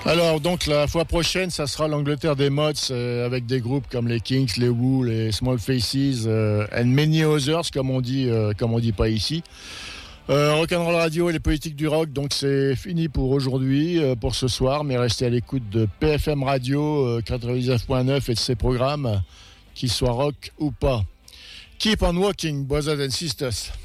Alors, donc, la fois prochaine, ça sera l'Angleterre des Mods avec des groupes comme les Kings, les Who, les Small Faces and many others, comme on dit pas ici. Rock'n'Roll Radio et les politiques du rock, donc c'est fini pour aujourd'hui, pour ce soir, mais restez à l'écoute de PFM Radio 99.9 et de ses programmes, qu'ils soient rock ou pas. Keep on walking, brothers and sisters.